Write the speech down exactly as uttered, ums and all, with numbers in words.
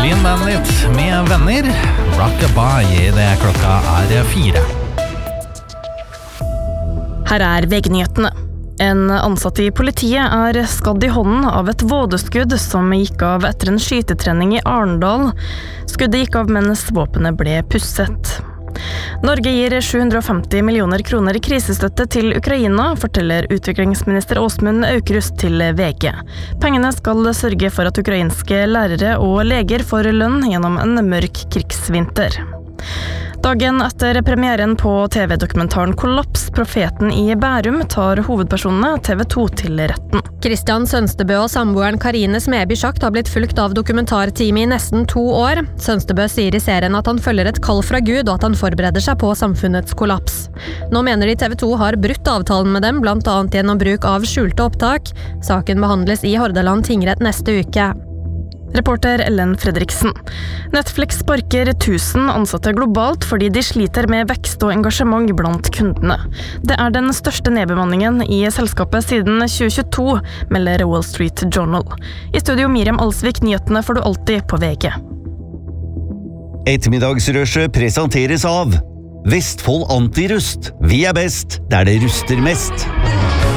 Clean Bandit med venner. Rockabye, det klokka er fire. Her er V G-nyhetene. En ansatt i politiet er skadd i hånden av et vådeskudd som gikk av etter en skytetrening i Arendal. Skuddet gikk av mens våpenet ble pusset. Norge gir sju hundre og femti millioner kroner i krisestøtte til Ukraina, forteller utviklingsminister Åsmund Aukrust til V G. Pengene skal sørge for at ukrainske lærere og leger får lønn gjennom en mørk krigsvinter. Dagen etter premieren på T V-dokumentaren Kollaps, Profeten i Bærum, tar hovedpersonene T V to til retten. Kristian Sønstebø og samboeren Karine Smeby Schakt har blitt fulgt av dokumentarteamet i nesten to år. Sønstebø sier i serien at han følger et kall fra Gud, og at han forbereder seg på samfunnets kollaps. Nå mener de T V to har brutt avtalen med dem, blant annet gjennom bruk av skjulte opptak. Saken behandles i Hordaland tingrett neste uke. Reporter Ellen Fredriksen. Netflix sparker tusen ansatte globalt fordi de sliter med vekst og engasjement blant kundene. Det er den største nedbemanningen i selskapet siden tjue tjueto, melder Wall Street Journal. I studio Miriam Alsvik, nyhetene får du alltid på V G. Ettermiddagsrushet presenteres av Vestfold Antirust. Vi er best der det ruster mest.